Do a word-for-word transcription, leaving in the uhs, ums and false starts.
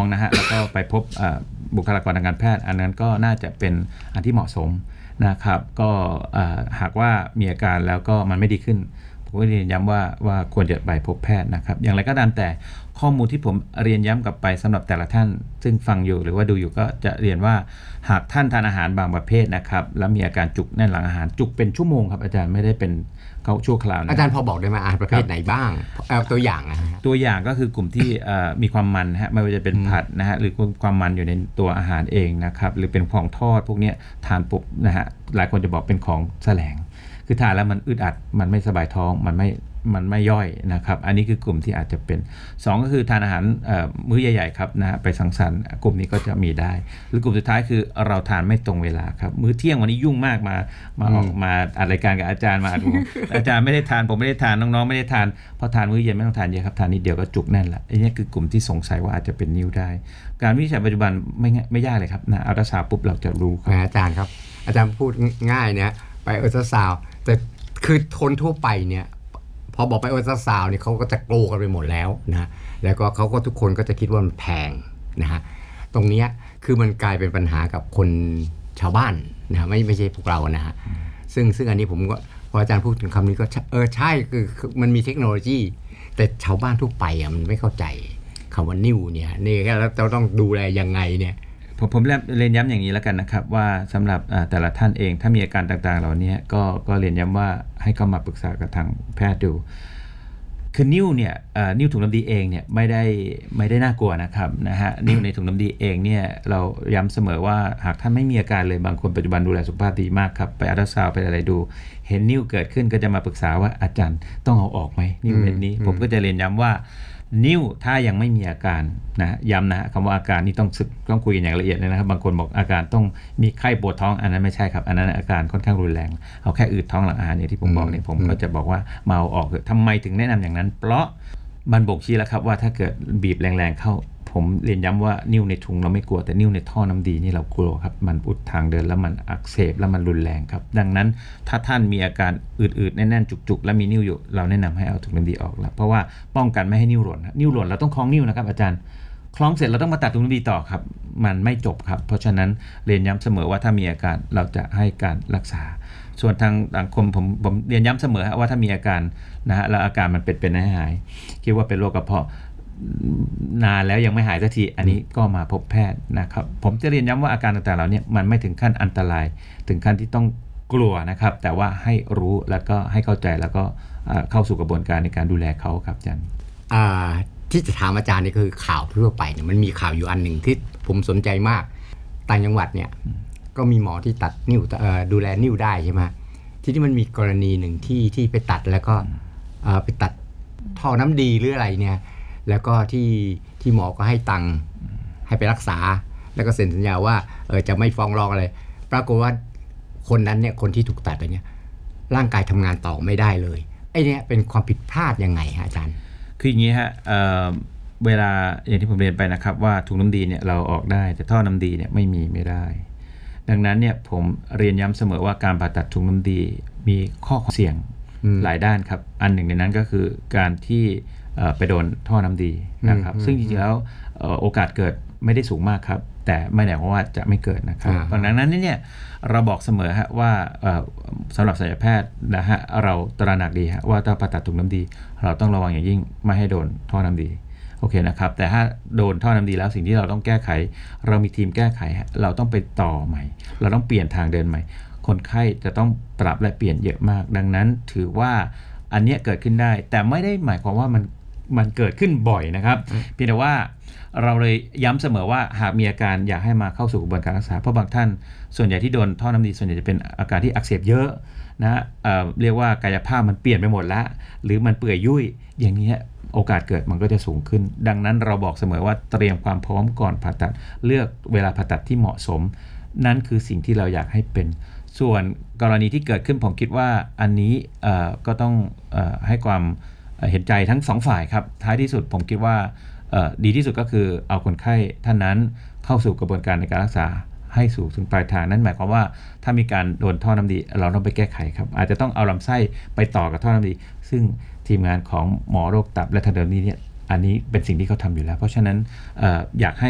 องนะฮะ แล้วก็ไปพบบุคลากรทางการแพทย์อันนั้นก็น่าจะเป็นอันที่เหมาะสมนะครับก็หากว่ามีอาการแล้วก็มันไม่ดีขึ้นผมก็เรียนย้ำว่าว่าควรจะไปพบแพทย์นะครับอย่างไรก็ตามแต่ข้อมูลที่ผมเรียนย้ำกลับไปสำหรับแต่ละท่านซึ่งฟังอยู่หรือว่าดูอยู่ก็จะเรียนว่าหากท่านทานอาหารบางประเภทนะครับแล้วมีอาการจุกแน่นหลังอาหารจุกเป็นชั่วโมงครับอาจารย์ไม่ได้เป็นเขาชั่วคราวนะอาจารย์พอบอกได้ไหมอาหารประเภทไหนบ้างเอาตัวอย่างนะฮะตัวอย่างก็คือกลุ่มที่มีความมันฮะไม่ว่าจะเป็นผัดนะฮะหรือความมันอยู่ในตัวอาหารเองนะครับหรือเป็นของทอดพวกนี้ทานปุ๊บนะฮะหลายคนจะบอกเป็นของแสลงคือทานแล้วมันอึดอัดมันไม่สบายท้องมันไม่มันไม่ย่อยนะครับอันนี้คือกลุ่มที่อาจจะเป็นสองก็คือทานอาหารมื้อใหญ่ๆครับนะไปสังสรรค์กลุ่มนี้ก็จะมีได้หรือกลุ่มสุดท้ายคือเราทานไม่ตรงเวลาครับมื้อเที่ยงวันนี้ยุ่งมากมามาออกมาอัดรายการกับอาจารย์มาอัดอาจารย์ไม่ได้ทานผมไม่ได้ทานน้องๆไม่ได้ทานพอทานมื้อเย็นไม่ต้องทานเยอะครับทานนิดเดียวก็จุกแน่นละอันนี้คือกลุ่มที่สงสัยว่าอาจจะเป็นนิ่วได้การวินิจฉัยปัจจุบันไม่ไม่ยากเลยครับนะอัลตราซาวด์ปุ๊บเราจะรู้ครับอาจารย์ครับอาจารย์พูดง่ายเนี่ยไปอัลตราซาวด์แต่คือคนทั่วไปเนี่ยพอบอกไปอัลตราซาวด์เนี่ยเขาก็จะกลัวกันไปหมดแล้วนะแล้วก็เขาก็ทุกคนก็จะคิดว่ามันแพงนะฮะตรงนี้คือมันกลายเป็นปัญหากับคนชาวบ้านนะไม่ไม่ใช่พวกเรานะฮะซึ่งซึ่งอันนี้ผมก็พออาจารย์พูดถึงคำนี้ก็เออใช่คือมันมีเทคโนโลยีแต่ชาวบ้านทั่วไปอ่ะมันไม่เข้าใจคำว่านิ่วเนี่ยนี่แล้วเราต้องดูแลยังไงเนี่ยผมผมเรียนย้ำอย่างนี้แล้วกันนะครับว่าสำหรับแต่ละท่านเองถ้ามีอาการต่างๆเหล่านี้ก็ก็เรียนย้ำว่าให้เข้ามาปรึกษากับทางแพทย์ดูคือนิ่วเนี่ยนิ่วถุงน้ำดีเองเนี่ยไม่ได้ไม่ได้น่ากลัวนะครับนะฮะนิ่วในถุงน้ำดีเองเนี่ยเราย้ำเสมอว่าหากท่านไม่มีอาการเลยบางคนปัจจุบันดูแลสุขภาพดีมากครับไปอัลตราซาวด์ไปอะไรดูเห็นนิ่วเกิดขึ้นก็จะมาปรึกษาว่าอาจารย์ต้องเอาออกไหมนิ่วเม็ดนี้ผมก็จะเรียนย้ำว่านิ่วถ้ายังไม่มีอาการนะย้ำนะคำว่าอาการนี่ต้องต้องคุยกันอย่างละเอียดเลยนะครับบางคนบอกอาการต้องมีไข้ปวดท้องอันนั้นไม่ใช่ครับอันนั้นอาการค่อนข้างรุนแรงเอาแค่อืดท้องหลังอาหารเนี่ยที่ผมบอกเนี่ยผมก็จะบอกว่ามาเอาออกเถอะทำไมถึงแนะนำอย่างนั้นเพราะมันบ่งชี้แล้วครับว่าถ้าเกิดบีบแรงๆเข้าผมเรียนย้ำว่านิ่วในถุงเราไม่กลัวแต่นิ่วในท่อน้ำดีนี่เรากลัวครับมันอุดทางเดินแล้วมันอักเสบแล้วมันรุนแรงครับดังนั้นถ้าท่านมีอาการอืดๆแน่นๆจุกๆแล้วมีนิ่วอยู่เราแนะนำให้เอาถุงน้ำดีออกแล้วเพราะว่าป้องกันไม่ให้นิ่วหล่นนิ่วหล่นเราต้องคล้องนิ่วนะครับอาจารย์คล้องเสร็จเราต้องมาตัดถุงน้ำดีต่อครับมันไม่จบครับเพราะฉะนั้นเรียนย้ำเสมอว่าถ้ามีอาการเราจะให้การรักษาส่วนทางสังคมผมผมเรียนย้ำเสมอว่าถ้ามีอาการนะฮะแล้วอาการมันเป็นเป็นหายคิดว่าเป็นโรคกระเพาะนานแล้วยังไม่หายสักทีอันนี้ก็มาพบแพทย์นะครับผมจะเรียนย้ำว่าอาการต่างๆเหล่านี้มันไม่ถึงขั้นอันตรายถึงขั้นที่ต้องกลัวนะครับแต่ว่าให้รู้แล้วก็ให้เข้าใจแล้วก็เข้าสู่กระบวนการในการดูแลเขาครับอาจารย์ที่จะถามอาจารย์นี่คือข่าวทั่วไปเนี่ยมันมีข่าวอยู่อันหนึ่งที่ผมสนใจมากต่างจังหวัดเนี่ยก็มีหมอที่ตัดนิ้วดูแลนิ้วได้ใช่ไหมที่นี่มันมีกรณีหนึ่งที่ที่ไปตัดแล้วก็ไปตัดท่อน้ำดีหรืออะไรเนี่ยแล้วก็ที่ที่หมอก็ให้ตังค์ให้ไปรักษาแล้วก็เซ็นสัญญาว่าเออจะไม่ฟ้องร้องอะไรปรากฏว่าคนนั้นเนี่ยคนที่ถูกตัดไปเนี่ยร่างกายทำงานต่อไม่ได้เลยไอ้เนี่ยเป็นความผิดพลาดยังไงฮะอาจารย์คืออย่างนี้ฮะ เ, เวลาอย่างที่ผมเรียนไปนะครับว่าถุงน้ำดีเนี่ยเราออกได้แต่ท่อน้ำดีเนี่ยไม่มีไม่ได้ดังนั้นเนี่ยผมเรียนย้ำเสมอว่าการผ่าตัดถุงน้ำดีมีข้อเสี่ยงหลายด้านครับอันหนึ่งในนั้นก็คือการที่ไปโดนท่อน้ำดีนะครับซึ่งจริงๆแล้วโอกาสเกิดไม่ได้สูงมากครับแต่ไม่ได้ว่าจะไม่เกิดนะครับดังนั้นเนี่ยเราบอกเสมอฮะว่าสำหรับศัลยแพทย์นะฮะเราตระหนักดีฮะว่าถ้าผ่าตัดถุงน้ำดีเราต้องระวังอย่างยิ่งไม่ให้โดนท่อน้ำดีโอเคนะครับแต่ถ้าโดนท่อน้ำดีแล้วสิ่งที่เราต้องแก้ไขเรามีทีมแก้ไขเราต้องไปต่อใหม่เราต้องเปลี่ยนทางเดินใหม่คนไข้จะต้องปรับและเปลี่ยนเยอะมากดังนั้นถือว่าอันนี้เกิดขึ้นได้แต่ไม่ได้หมายความว่ามันมันเกิดขึ้นบ่อยนะครับเพียงแต่ว่าเราเลยย้ำเสมอว่าหากมีอาการอยากให้มาเข้าสู่กระบวนการรักษาเพราะบางท่านส่วนใหญ่ที่โดนท่อน้ำดีส่วนใหญ่จะเป็นอาการที่อักเสบเยอะนะเอ่อเรียกว่ากายภาพมันเปลี่ยนไปหมดแล้วหรือมันเปื่อยยุ่ยอย่างนี้โอกาสเกิดมันก็จะสูงขึ้นดังนั้นเราบอกเสมอว่าเตรียมความพร้อมก่อนผ่าตัดเลือกเวลาผ่าตัดที่เหมาะสมนั่นคือสิ่งที่เราอยากให้เป็นส่วนกรณีที่เกิดขึ้นผมคิดว่าอันนี้เอ่อก็ต้องเอ่อให้ความเห็นใจทั้งสองฝ่ายครับท้ายที่สุดผมคิดว่าดีที่สุดก็คือเอาคนไข้ท่านนั้นเข้าสู่กระบวนการในการรักษาให้สู่ถึงปลายทางนั่นหมายความว่าถ้ามีการโดนท่อน้ำดีเราต้องไปแก้ไขครับอาจจะต้องเอาลำไส้ไปต่อกับท่อน้ำดีซึ่งทีมงานของหมอโรคตับและทางเดินนี้เนี่ยอันนี้เป็นสิ่งที่เขาทำอยู่แล้วเพราะฉะนั้น อ, อยากให้